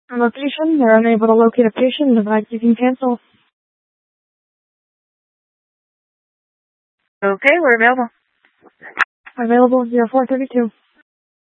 Location, they're unable to locate a patient. Advise you can cancel. Okay, we're available. Available 0432.